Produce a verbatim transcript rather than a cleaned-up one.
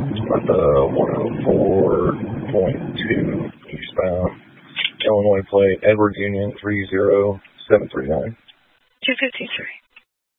About the one oh four point two eastbound. Illinois plate, Edwards Union three zero seven three nine. two fifty-three.